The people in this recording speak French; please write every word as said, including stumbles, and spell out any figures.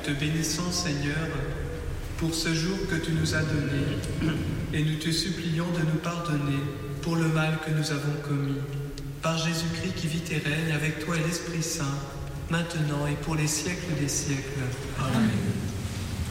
te bénissons, Seigneur, pour ce jour que tu nous as donné, et nous te supplions de nous pardonner pour le mal que nous avons commis. Par Jésus-Christ qui vit et règne avec toi et l'Esprit Saint, maintenant et pour les siècles des siècles. Amen.